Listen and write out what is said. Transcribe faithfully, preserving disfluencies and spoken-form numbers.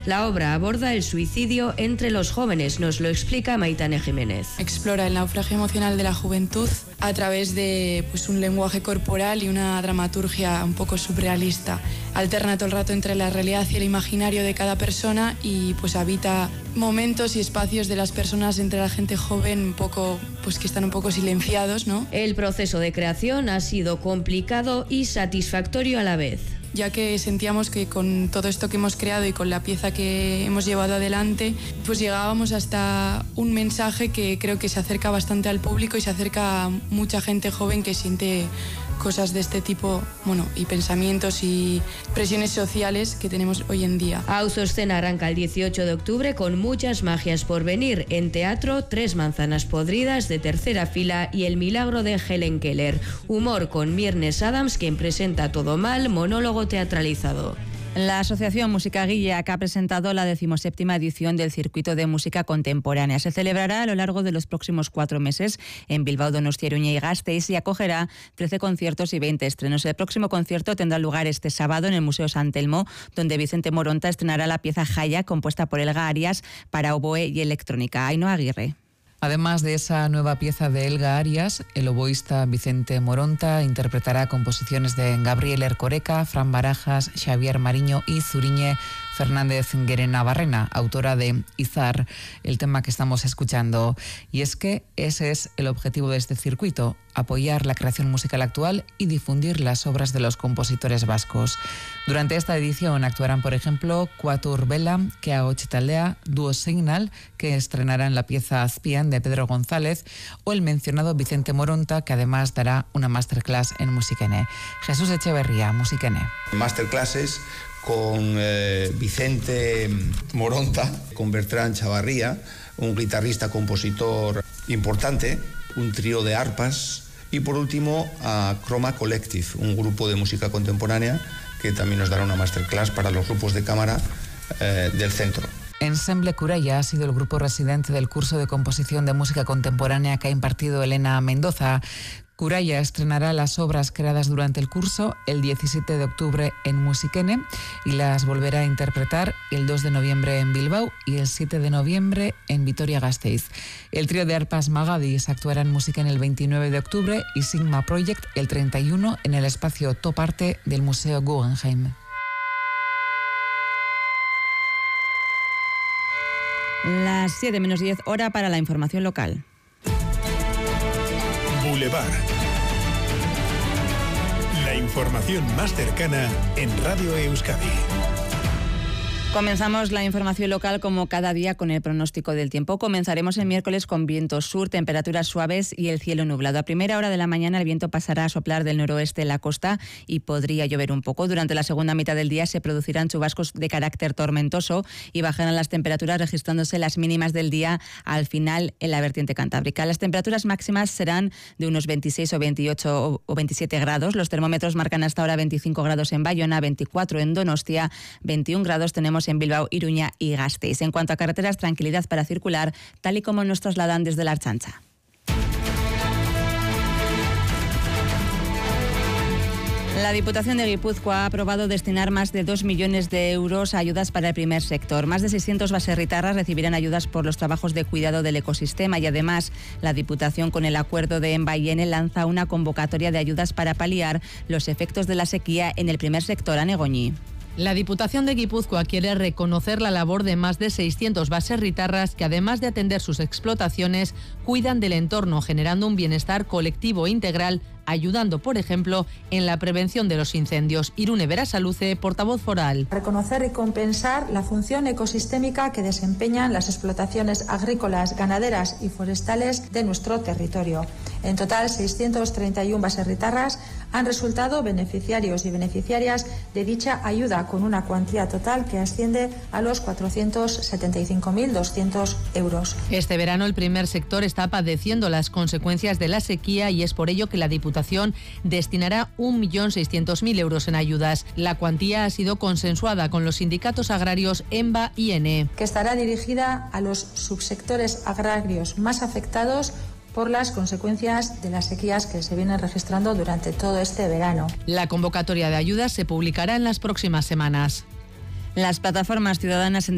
La obra aborda el suicidio entre los jóvenes, nos lo explica Maitane Jiménez. Explora el naufragio emocional de la juventud a través de pues, un lenguaje corporal y una dramaturgia un poco surrealista. Alterna todo el rato entre la realidad y el imaginario de cada persona y pues habita momentos y espacios de las personas entre la gente joven un poco, pues que están un poco silenciados, ¿no? El proceso de creación ha sido complicado y satisfactorio a la vez, ya que sentíamos que con todo esto que hemos creado y con la pieza que hemos llevado adelante, pues llegábamos hasta un mensaje que creo que se acerca bastante al público y se acerca a mucha gente joven que siente cosas de este tipo, bueno, y pensamientos y presiones sociales que tenemos hoy en día. Auzoscena arranca el dieciocho de octubre con muchas magias por venir. En teatro, Tres manzanas podridas de tercera fila y El milagro de Helen Keller. Humor con Miernes Adams, quien presenta Todo mal, monólogo teatralizado. La Asociación Música Guillac ha presentado la decimoséptima edición del Circuito de Música Contemporánea. Se celebrará a lo largo de los próximos cuatro meses en Bilbao, Donostia, Iruña y Gasteiz y acogerá trece conciertos y veinte estrenos. El próximo concierto tendrá lugar este sábado en el Museo San Telmo, donde Vicente Moronta estrenará la pieza Jaya, compuesta por Elga Arias para oboe y electrónica. Ainhoa Aguirre. Además de esa nueva pieza de Elga Arias, el oboísta Vicente Moronta interpretará composiciones de Gabriel Ercoreca, Fran Barajas, Xavier Mariño y Zuriñe Fernández Guerena Barrena, autora de Izar, el tema que estamos escuchando. Y es que ese es el objetivo de este circuito, apoyar la creación musical actual y difundir las obras de los compositores vascos. Durante esta edición actuarán, por ejemplo, Quatur Vela, Kea Ochitaldea, Duo Signal, que estrenarán la pieza Azpian de Pedro González, o el mencionado Vicente Moronta, que además dará una masterclass en Musikene. Jesús Echeverría, Musikene. Masterclasses con eh, Vicente Moronta, con Bertrán Chavarría, un guitarrista compositor importante, un trío de arpas, y por último a Chroma Collective, un grupo de música contemporánea que también nos dará una masterclass para los grupos de cámara eh, del centro. Ensemble Curaya ha sido el grupo residente del curso de composición de música contemporánea que ha impartido Elena Mendoza. Curaya estrenará las obras creadas durante el curso el diecisiete de octubre en Musikene y las volverá a interpretar el dos de noviembre en Bilbao y el siete de noviembre en Vitoria-Gasteiz. El trío de arpas Magadis actuará en Musikene el veintinueve de octubre y Sigma Project el treinta y uno en el espacio Top Arte del Museo Guggenheim. Las siete menos diez, hora para la información local. Boulevard. La información más cercana en Radio Euskadi. Comenzamos la información local como cada día con el pronóstico del tiempo. Comenzaremos el miércoles con viento sur, temperaturas suaves y el cielo nublado. A primera hora de la mañana el viento pasará a soplar del noroeste en la costa y podría llover un poco. Durante la segunda mitad del día se producirán chubascos de carácter tormentoso y bajarán las temperaturas, registrándose las mínimas del día al final en la vertiente cantábrica. Las temperaturas máximas serán de unos veintiséis o veintiocho o veintisiete grados. Los termómetros marcan hasta ahora veinticinco grados en Bayona, veinticuatro en Donostia, veintiún grados tenemos en Bilbao, Iruña y Gasteiz. En cuanto a carreteras, tranquilidad para circular, tal y como nos trasladan desde la Archancha. La Diputación de Guipúzcoa ha aprobado destinar más de dos millones de euros a ayudas para el primer sector. Más de seiscientos baserritarras recibirán ayudas por los trabajos de cuidado del ecosistema y además la Diputación, con el acuerdo de Envaiene, lanza una convocatoria de ayudas para paliar los efectos de la sequía en el primer sector. Anegoñi. La Diputación de Guipúzcoa quiere reconocer la labor de más de seiscientos baserritarras que, además de atender sus explotaciones, cuidan del entorno, generando un bienestar colectivo e integral, ayudando, por ejemplo, en la prevención de los incendios. Irune Berasaluce, portavoz foral. Reconocer y compensar la función ecosistémica que desempeñan las explotaciones agrícolas, ganaderas y forestales de nuestro territorio. En total, seiscientos treinta y uno baserritarras han resultado beneficiarios y beneficiarias de dicha ayuda, con una cuantía total que asciende a los cuatrocientos setenta y cinco mil doscientos euros. Este verano el primer sector está padeciendo las consecuencias de la sequía y es por ello que la Diputación destinará un millón seiscientos mil euros en ayudas. La cuantía ha sido consensuada con los sindicatos agrarios EMBA y ENE. Que estará dirigida a los subsectores agrarios más afectados por las consecuencias de las sequías que se vienen registrando durante todo este verano. La convocatoria de ayudas se publicará en las próximas semanas. Las plataformas ciudadanas en